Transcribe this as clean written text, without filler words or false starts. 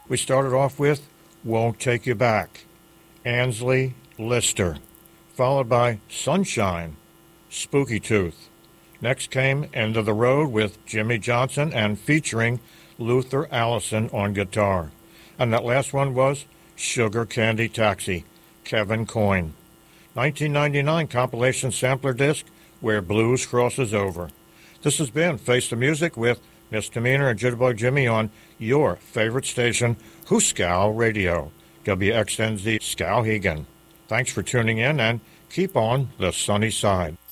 We started off with Won't Take You Back, Ansley Lister, followed by Sunshine, Spooky Tooth. Next came End of the Road with Jimmy Johnson and featuring Luther Allison on guitar. And that last one was Sugar Candy Taxi, Kevin Coyne. 1999 compilation sampler disc, Where Blues Crosses Over. This has been Face the Music with Misdemeanor and Jitterbug Jimmy on your favorite station, Hooskow Radio, WXNZ Skowhegan. Thanks for tuning in and keep on the sunny side.